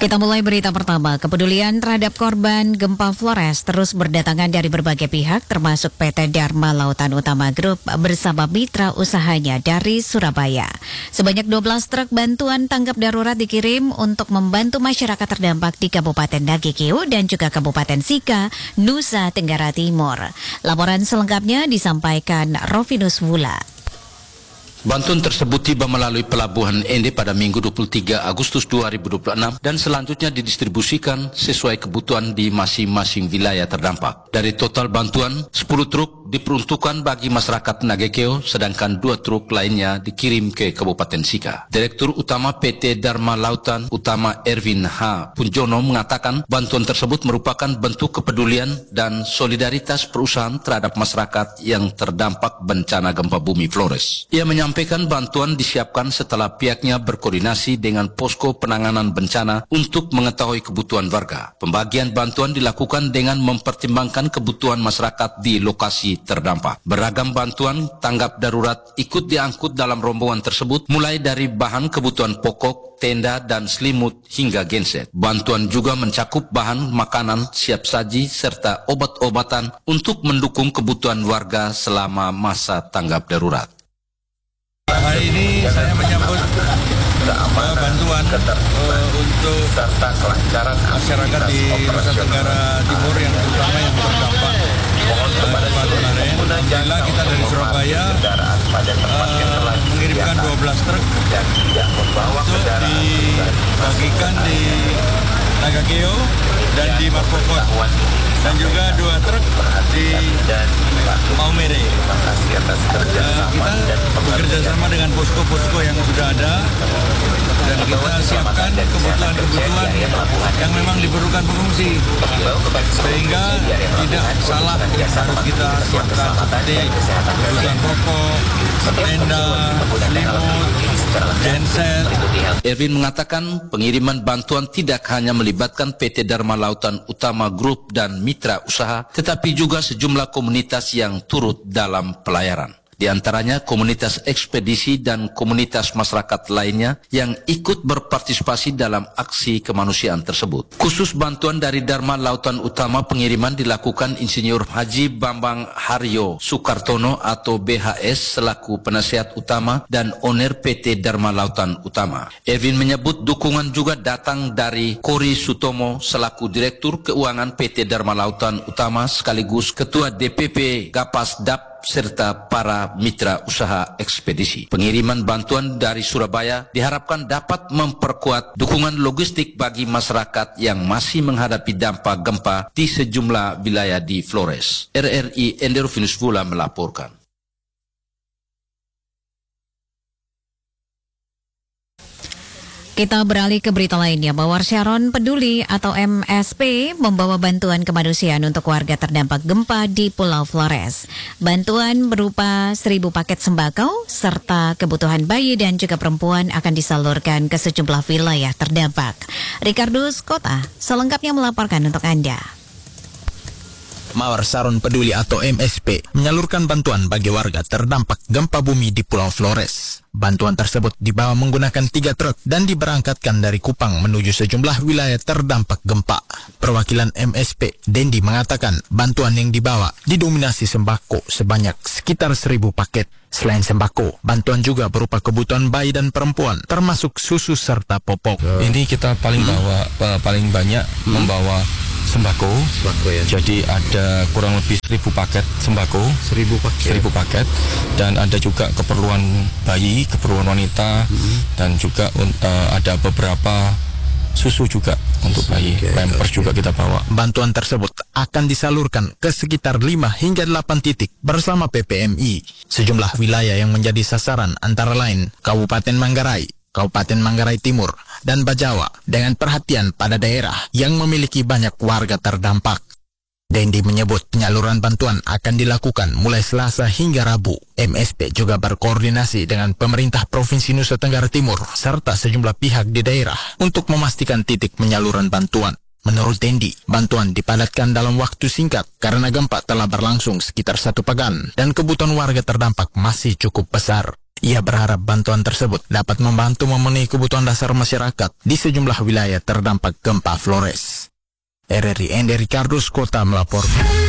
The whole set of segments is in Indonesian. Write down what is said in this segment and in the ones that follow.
Kita mulai berita pertama. Kepedulian terhadap korban gempa Flores terus berdatangan dari berbagai pihak, termasuk PT Dharma Lautan Utama Group bersama mitra usahanya dari Surabaya. Sebanyak 12 truk bantuan tanggap darurat dikirim untuk membantu masyarakat terdampak di Kabupaten Nagekeo dan juga Kabupaten Sika, Nusa Tenggara Timur. Laporan selengkapnya disampaikan Rovinus Wula. Bantuan tersebut tiba melalui Pelabuhan Ende pada Minggu 23 Agustus 2026 dan selanjutnya didistribusikan sesuai kebutuhan di masing-masing wilayah terdampak. Dari total bantuan, 10 truk diperuntukkan bagi masyarakat Nagekeo, sedangkan 2 truk lainnya dikirim ke Kabupaten Sika. Direktur Utama PT Dharma Lautan Utama Erwin H. Punjono mengatakan bantuan tersebut merupakan bentuk kepedulian dan solidaritas perusahaan terhadap masyarakat yang terdampak bencana gempa bumi Flores. Ia menyampaikan bantuan disiapkan setelah pihaknya berkoordinasi dengan posko penanganan bencana untuk mengetahui kebutuhan warga. Pembagian bantuan dilakukan dengan mempertimbangkan kebutuhan masyarakat di lokasi terdampak. Beragam bantuan tanggap darurat ikut diangkut dalam rombongan tersebut, mulai dari bahan kebutuhan pokok, tenda dan selimut hingga genset. Bantuan juga mencakup bahan makanan siap saji serta obat-obatan untuk mendukung kebutuhan warga selama masa tanggap darurat. Hari ini saya menyambut bantuan untuk masyarakat di Nusa Tenggara Timur yang terutama yang terdampak kemarin. Alhamdulillah kita dari Surabaya mengirimkan 12 truk untuk dibagikan di Nagekeo dan di Marpokot, dan juga 2 truk di Maumere. Kita bekerja sama dengan posko-posko yang sudah ada dan kita siapkan kebutuhan-kebutuhan yang memang diperlukan pengungsi, sehingga tidak salah harus kita siapkan seperti kebutuhan pokok, tenda, selimut, genset. Erwin mengatakan pengiriman bantuan tidak hanya melibatkan PT Dharma Lautan Utama Group dan mitra usaha, tetapi juga sejumlah komunitas yang turut dalam pelayaran. Di antaranya komunitas ekspedisi dan komunitas masyarakat lainnya yang ikut berpartisipasi dalam aksi kemanusiaan tersebut. Khusus bantuan dari Dharma Lautan Utama, pengiriman dilakukan Insinyur Haji Bambang Haryo Sukartono atau BHS selaku penasihat utama dan owner PT Dharma Lautan Utama. Erwin menyebut dukungan juga datang dari Kori Sutomo selaku Direktur Keuangan PT Dharma Lautan Utama sekaligus Ketua DPP Gapas DAP serta para mitra usaha ekspedisi. Pengiriman bantuan dari Surabaya diharapkan dapat memperkuat dukungan logistik bagi masyarakat yang masih menghadapi dampak gempa di sejumlah wilayah di Flores. RRI Ende Rovinus Wula melaporkan. Kita beralih ke berita lainnya. Mawar Sharon Peduli atau MSP membawa bantuan kemanusiaan untuk warga terdampak gempa di Pulau Flores. Bantuan berupa 1.000 paket sembako serta kebutuhan bayi dan juga perempuan akan disalurkan ke sejumlah wilayah terdampak. Ricardus Kota selengkapnya melaporkan untuk Anda. Mawar Sharon Peduli atau MSP menyalurkan bantuan bagi warga terdampak gempa bumi di Pulau Flores. Bantuan tersebut dibawa menggunakan 3 truk dan diberangkatkan dari Kupang menuju sejumlah wilayah terdampak gempa. Perwakilan MSP, Dendi, mengatakan bantuan yang dibawa didominasi sembako sebanyak sekitar 1.000 paket. Selain sembako, bantuan juga berupa kebutuhan bayi dan perempuan, termasuk susu serta popok. Ini kita paling banyak membawa sembako ya. Jadi ada kurang lebih 1.000 paket sembako, 1.000 paket, dan ada juga keperluan bayi, keperluan wanita, dan juga ada beberapa susu juga untuk bayi. Pampers juga kita bawa. Bantuan tersebut akan disalurkan ke sekitar 5 hingga 8 titik bersama PPMI. Sejumlah wilayah yang menjadi sasaran antara lain Kabupaten Manggarai, Kabupaten Manggarai Timur, dan Bajawa, dengan perhatian pada daerah yang memiliki banyak warga terdampak. Dendi menyebut penyaluran bantuan akan dilakukan mulai Selasa hingga Rabu. MSP juga berkoordinasi dengan pemerintah Provinsi Nusa Tenggara Timur serta sejumlah pihak di daerah untuk memastikan titik penyaluran bantuan. Menurut Dendi, bantuan dipadatkan dalam waktu singkat karena gempa telah berlangsung sekitar 1 pekan dan kebutuhan warga terdampak masih cukup besar. Ia berharap bantuan tersebut dapat membantu memenuhi kebutuhan dasar masyarakat di sejumlah wilayah terdampak gempa Flores. RRI Ende Ricardus Kota melaporkan.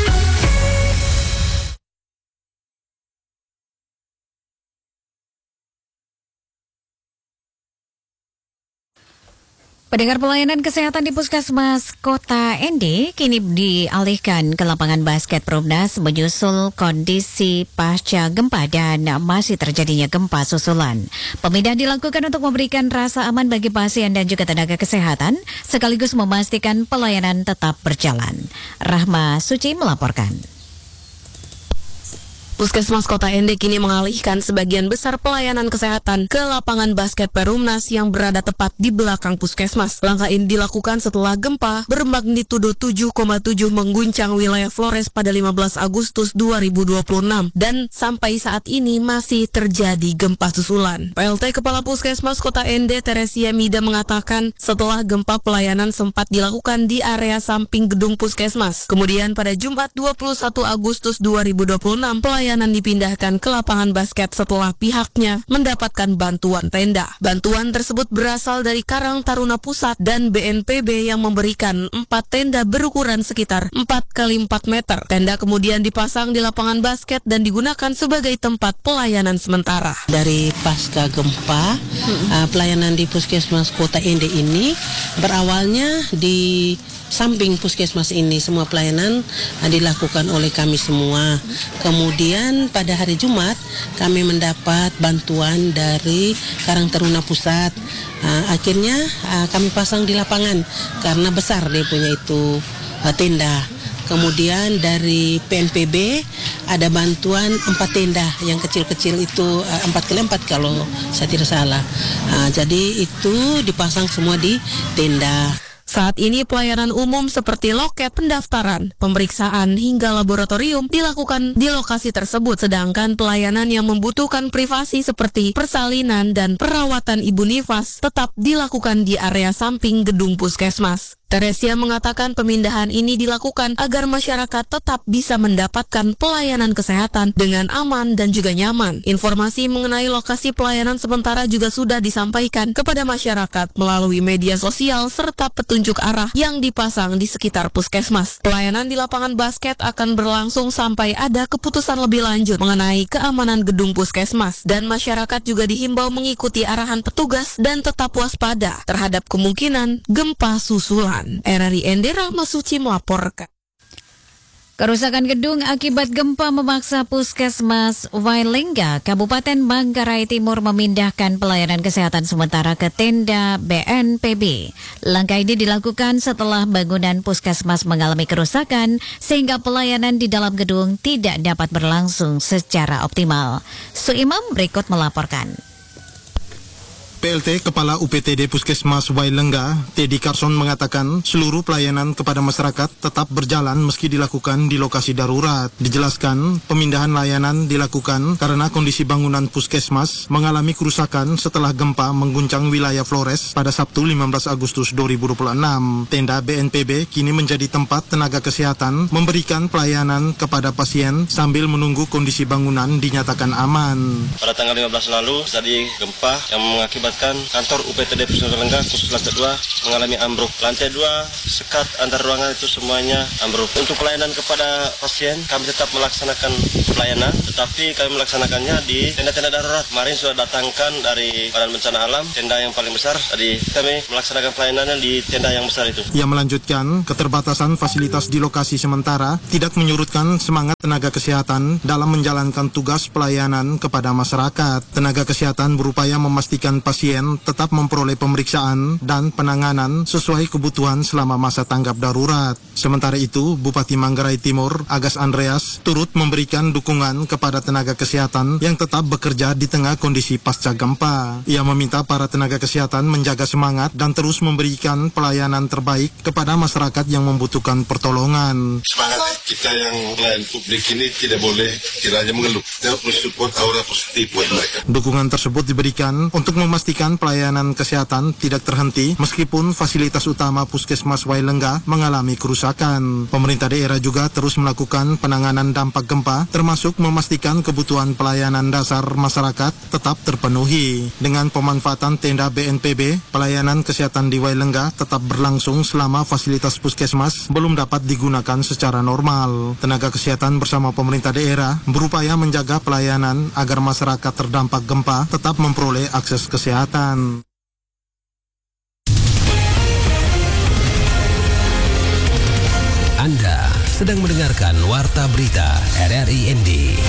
Pendengar, pelayanan kesehatan di Puskesmas Kota Ende kini dialihkan ke lapangan basket Perumnas menyusul kondisi pasca gempa dan masih terjadinya gempa susulan. Pemindahan dilakukan untuk memberikan rasa aman bagi pasien dan juga tenaga kesehatan, sekaligus memastikan pelayanan tetap berjalan. Rahma Suci melaporkan. Puskesmas Kota Ende kini mengalihkan sebagian besar pelayanan kesehatan ke lapangan basket Perumnas yang berada tepat di belakang Puskesmas. Langkah ini dilakukan setelah gempa bermagnitudo 7,7 mengguncang wilayah Flores pada 15 Agustus 2026 dan sampai saat ini masih terjadi gempa susulan. PLT Kepala Puskesmas Kota Ende Teresia Mida mengatakan setelah gempa pelayanan sempat dilakukan di area samping gedung Puskesmas. Kemudian pada Jumat 21 Agustus 2026 pelayanan dipindahkan ke lapangan basket setelah pihaknya mendapatkan bantuan tenda. Bantuan tersebut berasal dari Karang Taruna Pusat dan BNPB yang memberikan 4 tenda berukuran sekitar 4x4 meter. Tenda kemudian dipasang di lapangan basket dan digunakan sebagai tempat pelayanan sementara. Dari pasca gempa, pelayanan di Puskesmas Kota Ende ini berawalnya di samping Puskesmas ini. Semua pelayanan dilakukan oleh kami semua. Kemudian pada hari Jumat kami mendapat bantuan dari Karang Taruna Pusat. Akhirnya kami pasang di lapangan karena besar dia punya itu tenda. Kemudian dari PNPB ada bantuan 4 tenda yang kecil-kecil itu 4x4 kalau saya tidak salah. Jadi itu dipasang semua di tenda. Saat ini pelayanan umum seperti loket pendaftaran, pemeriksaan hingga laboratorium dilakukan di lokasi tersebut, sedangkan pelayanan yang membutuhkan privasi seperti persalinan dan perawatan ibu nifas tetap dilakukan di area samping gedung Puskesmas. Teresia mengatakan pemindahan ini dilakukan agar masyarakat tetap bisa mendapatkan pelayanan kesehatan dengan aman dan juga nyaman. Informasi mengenai lokasi pelayanan sementara juga sudah disampaikan kepada masyarakat melalui media sosial serta petunjuk arah yang dipasang di sekitar Puskesmas. Pelayanan di lapangan basket akan berlangsung sampai ada keputusan lebih lanjut mengenai keamanan gedung Puskesmas, dan masyarakat juga dihimbau mengikuti arahan petugas dan tetap waspada terhadap kemungkinan gempa susulan. RRI Ende Rahma Suci melaporkan. Kerusakan gedung akibat gempa memaksa Puskesmas Wailengga, Kabupaten Manggarai Timur memindahkan pelayanan kesehatan sementara ke tenda BNPB. Langkah ini dilakukan setelah bangunan Puskesmas mengalami kerusakan sehingga pelayanan di dalam gedung tidak dapat berlangsung secara optimal. Suimam berikut melaporkan. PLT Kepala UPTD Puskesmas Wailengga, Teddy Carson mengatakan seluruh pelayanan kepada masyarakat tetap berjalan meski dilakukan di lokasi darurat. Dijelaskan, pemindahan layanan dilakukan karena kondisi bangunan Puskesmas mengalami kerusakan setelah gempa mengguncang wilayah Flores pada Sabtu 15 Agustus 2026. Tenda BNPB kini menjadi tempat tenaga kesehatan memberikan pelayanan kepada pasien sambil menunggu kondisi bangunan dinyatakan aman. Pada tanggal 15 lalu terjadi gempa yang mengakibatkan kantor UPTD Puskesmas Wailengga khusus lantai 2 mengalami ambruk. Lantai 2 sekat antar ruangan itu semuanya ambruk. Untuk pelayanan kepada pasien kami tetap melaksanakan pelayanan, tetapi kami melaksanakannya di tenda-tenda darurat. Kemarin sudah datangkan dari Badan Bencana Alam tenda yang paling besar. Tadi kami melaksanakan pelayanannya di tenda yang besar itu. Ia melanjutkan keterbatasan fasilitas di lokasi sementara tidak menyurutkan semangat tenaga kesehatan dalam menjalankan tugas pelayanan kepada masyarakat. Tenaga kesehatan berupaya memastikan pasien tetap memperoleh pemeriksaan dan penanganan sesuai kebutuhan selama masa tanggap darurat. Sementara itu, Bupati Manggarai Timur, Agas Andreas, turut memberikan dukungan kepada tenaga kesehatan yang tetap bekerja di tengah kondisi pasca gempa. Ia meminta para tenaga kesehatan menjaga semangat dan terus memberikan pelayanan terbaik kepada masyarakat yang membutuhkan pertolongan. Semangat kita yang melayani publik ini tidak boleh kiranya mengeluh. Kita harus support aura positif buat mereka. Dukungan tersebut diberikan untuk memastikan memastikan pelayanan kesehatan tidak terhenti meskipun fasilitas utama Puskesmas Wailengga mengalami kerusakan. Pemerintah daerah juga terus melakukan penanganan dampak gempa, termasuk memastikan kebutuhan pelayanan dasar masyarakat tetap terpenuhi. Dengan pemanfaatan tenda BNPB, pelayanan kesehatan di Wailengga tetap berlangsung selama fasilitas puskesmas belum dapat digunakan secara normal. Tenaga kesehatan bersama pemerintah daerah berupaya menjaga pelayanan agar masyarakat terdampak gempa tetap memperoleh akses kesehatan. Anda sedang mendengarkan Warta Berita RRI ND.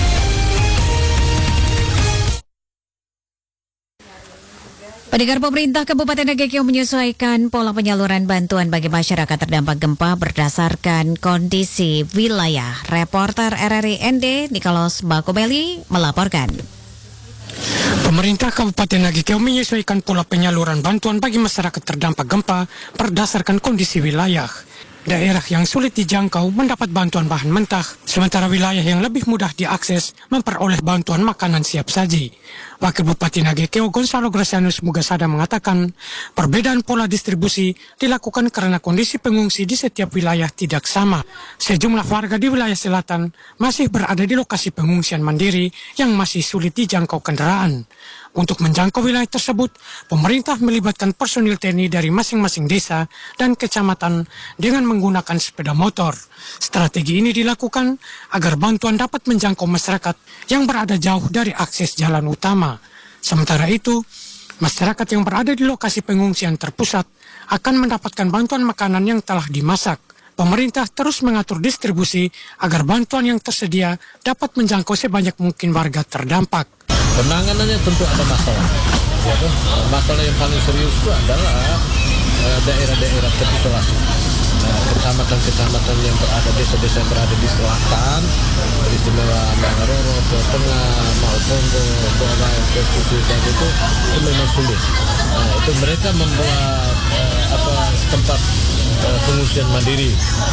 Pendengar, pemerintah Kabupaten Nagekeo menyesuaikan pola penyaluran bantuan bagi masyarakat terdampak gempa berdasarkan kondisi wilayah. Reporter RRI ND Nikolaus Bakomeli melaporkan. Pemerintah Kabupaten Nagekeo menyesuaikan pola penyaluran bantuan bagi masyarakat terdampak gempa berdasarkan kondisi wilayah. Daerah yang sulit dijangkau mendapat bantuan bahan mentah, sementara wilayah yang lebih mudah diakses memperoleh bantuan makanan siap saji. Wakil Bupati Nagekeo Gonzalo Gracianus Mugasada mengatakan, perbedaan pola distribusi dilakukan karena kondisi pengungsi di setiap wilayah tidak sama. Sejumlah warga di wilayah selatan masih berada di lokasi pengungsian mandiri yang masih sulit dijangkau kendaraan. Untuk menjangkau wilayah tersebut, pemerintah melibatkan personil TNI dari masing-masing desa dan kecamatan dengan menggunakan sepeda motor. Strategi ini dilakukan agar bantuan dapat menjangkau masyarakat yang berada jauh dari akses jalan utama. Sementara itu, masyarakat yang berada di lokasi pengungsian terpusat akan mendapatkan bantuan makanan yang telah dimasak. Pemerintah terus mengatur distribusi agar bantuan yang tersedia dapat menjangkau sebanyak mungkin warga terdampak. Penanganannya tentu ada masalah. Ya, masalah yang paling serius itu adalah daerah-daerah terisolasi. Kecamatan-kecamatan yang berada, desa-desa yang berada di selatan, istimewa Mangaroro, Jawa Tengah, Mauponggo, Borai, Pesisir, dan itu memang sulit. Itu mereka membuat tempat pengungsian mandiri,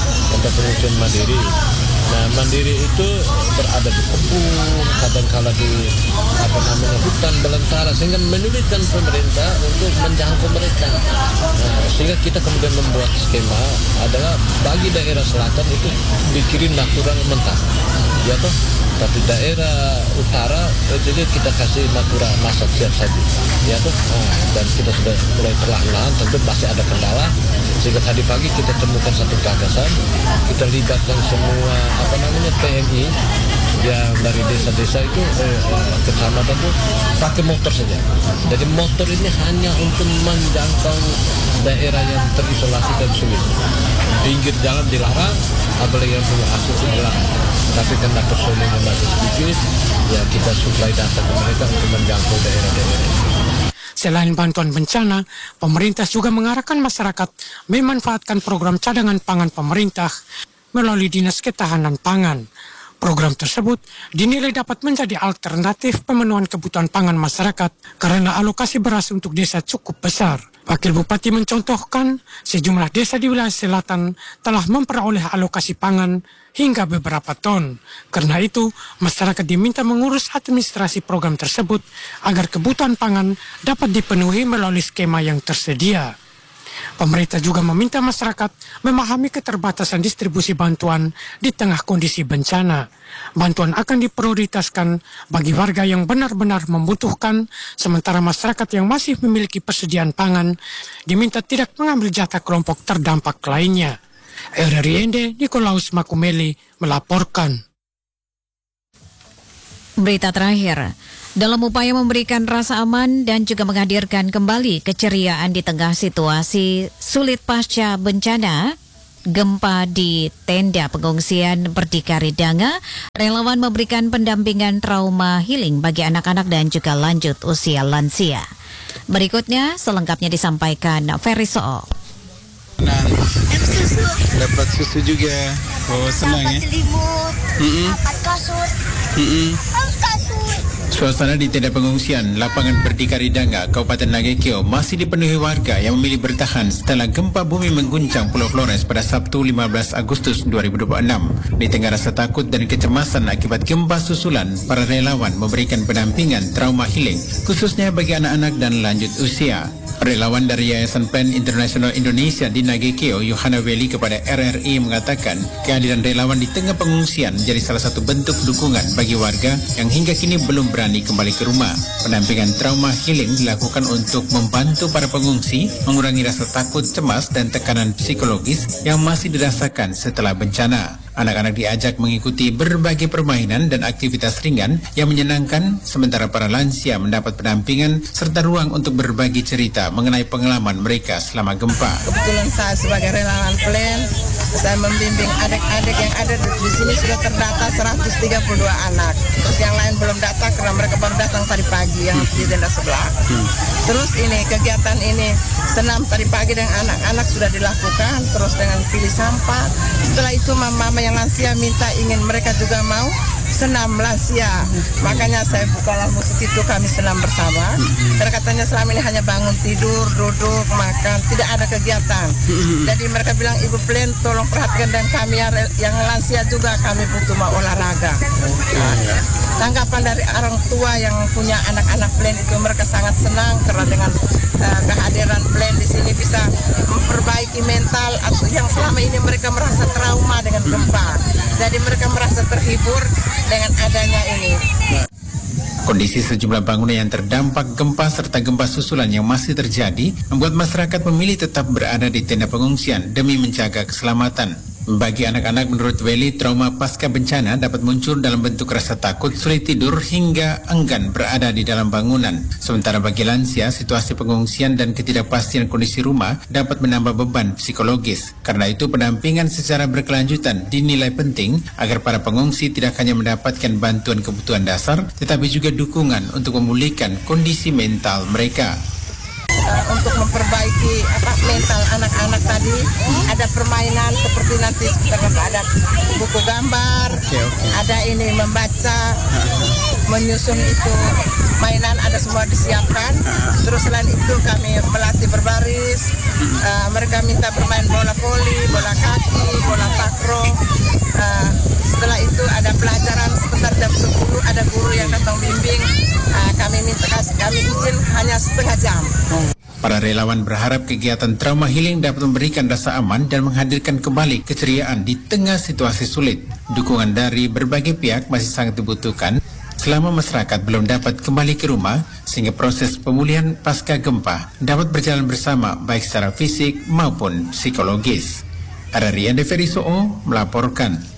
Nah, mandiri itu berada di kebun, kadang-kala di hutan belantara, sehingga menyulitkan pemerintah untuk menjangkau mereka. Sehingga kita kemudian membuat skema adalah bagi daerah selatan itu dikirim natural mentah, ya toh. Tapi daerah utara jadi kita kasih natural masak siap saji, ya toh. Dan kita sudah mulai perlahan-lahan, tentu masih ada kendala. Sehingga tadi pagi kita temukan satu gagasan, kita libatkan semua TNI yang dari desa-desa itu kecamatan itu pakai motor saja. Jadi motor ini hanya untuk menjangkau daerah yang terisolasi dan sulit. Pinggir jalan dilarang, apalagi yang punya akses dilarang. Tapi karena personilnya masih sedikit, ya kita suplai data ke mereka untuk menjangkau daerah-daerah. Selain bantuan bencana, pemerintah juga mengarahkan masyarakat memanfaatkan program cadangan pangan pemerintah melalui Dinas Ketahanan Pangan. Program tersebut dinilai dapat menjadi alternatif pemenuhan kebutuhan pangan masyarakat karena alokasi beras untuk desa cukup besar. Wakil Bupati mencontohkan sejumlah desa di wilayah selatan telah memperoleh alokasi pangan hingga beberapa ton. Karena itu, masyarakat diminta mengurus administrasi program tersebut agar kebutuhan pangan dapat dipenuhi melalui skema yang tersedia. Pemerintah juga meminta masyarakat memahami keterbatasan distribusi bantuan di tengah kondisi bencana. Bantuan akan diprioritaskan bagi warga yang benar-benar membutuhkan, sementara masyarakat yang masih memiliki persediaan pangan diminta tidak mengambil jatah kelompok terdampak lainnya. RRI ND Nikolaus Makumeli melaporkan. Berita terakhir. Dalam upaya memberikan rasa aman dan juga menghadirkan kembali keceriaan di tengah situasi sulit pasca bencana gempa di tenda pengungsian Berdikari Danga, relawan memberikan pendampingan trauma healing bagi anak-anak dan juga lanjut usia lansia. Berikutnya selengkapnya disampaikan Ferry Soo. Dapat susu juga. Oh, senang ya. Dapat selimut, dapat kasur. Kasur. Suasana di tenda pengungsian lapangan Berdikari Danga, Kabupaten Nagekeo masih dipenuhi warga yang memilih bertahan setelah gempa bumi mengguncang Pulau Flores pada Sabtu 15 Agustus 2026. Di tengah rasa takut dan kecemasan akibat gempa susulan, para relawan memberikan pendampingan trauma healing khususnya bagi anak-anak dan lanjut usia. Relawan dari Yayasan PEN Internasional Indonesia di Nagekeo, Yohana Weli kepada RRI mengatakan kehadiran relawan di tengah pengungsian menjadi salah satu bentuk dukungan bagi warga yang hingga kini belum berani kembali ke rumah. Pendampingan trauma healing dilakukan untuk membantu para pengungsi mengurangi rasa takut, cemas, dan tekanan psikologis yang masih dirasakan setelah bencana. Anak-anak diajak mengikuti berbagai permainan dan aktivitas ringan yang menyenangkan, sementara para lansia mendapat pendampingan serta ruang untuk berbagi cerita mengenai pengalaman mereka selama gempa. Kebetulan saya sebagai relawan PLEN, saya membimbing adik-adik yang ada di sini sudah terdata 132 anak. Terus yang lain belum datang karena mereka baru datang tadi pagi yang di tenda sebelah. Terus ini kegiatan ini senam tadi pagi dengan anak-anak sudah dilakukan, terus dengan pilih sampah. Setelah itu mama yang lansia minta ingin mereka juga mau senam lansia. Makanya saya bukalah musik itu, kami senam bersama. Karena katanya selama ini hanya bangun tidur, duduk, makan, tidak ada kegiatan. Jadi mereka bilang, Ibu PLEN tolong perhatikan, dan kami yang lansia juga kami butuh mau olahraga. Tanggapan dari orang tua yang punya anak-anak PLEN itu mereka sangat senang karena dengan kehadiran PLEN di sini bisa memperbaiki mental atau yang selama ini mereka merasa trauma dengan gempa. Jadi mereka merasa terhibur dengan adanya ini. Kondisi sejumlah bangunan yang terdampak gempa serta gempa susulan yang masih terjadi membuat masyarakat memilih tetap berada di tenda pengungsian demi menjaga keselamatan. Bagi anak-anak, menurut Weli, trauma pasca bencana dapat muncul dalam bentuk rasa takut, sulit tidur, hingga enggan berada di dalam bangunan. Sementara bagi lansia, situasi pengungsian dan ketidakpastian kondisi rumah dapat menambah beban psikologis. Karena itu, pendampingan secara berkelanjutan dinilai penting agar para pengungsi tidak hanya mendapatkan bantuan kebutuhan dasar, tetapi juga dukungan untuk memulihkan kondisi mental mereka. Untuk memperbaiki mental anak-anak tadi, ada permainan seperti nanti ada buku gambar, ada ini membaca, menyusun itu mainan, ada semua disiapkan. Terus selain itu kami melatih berbaris, mereka minta bermain bola voli, bola kaki, bola takraw. Setelah itu ada pelajaran sekitar jam 10, ada guru yang datang bimbing. Kami izin hanya setengah jam. Para relawan berharap kegiatan trauma healing dapat memberikan rasa aman dan menghadirkan kembali keceriaan di tengah situasi sulit. Dukungan dari berbagai pihak masih sangat dibutuhkan selama masyarakat belum dapat kembali ke rumah, sehingga proses pemulihan pasca gempa dapat berjalan bersama baik secara fisik maupun psikologis. RRI Andeferi So'o melaporkan.